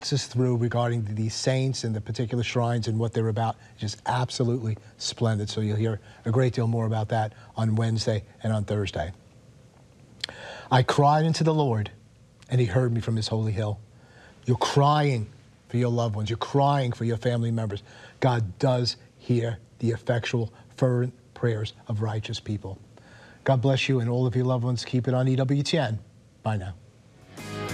us through regarding these saints and the particular shrines and what they're about. Just absolutely splendid. So you'll hear a great deal more about that on Wednesday and on Thursday. I cried unto the Lord, and he heard me from his holy hill. You're crying for your loved ones. You're crying for your family members. God does hear the effectual, fervent prayers of righteous people. God bless you and all of your loved ones. Keep it on EWTN. Bye now.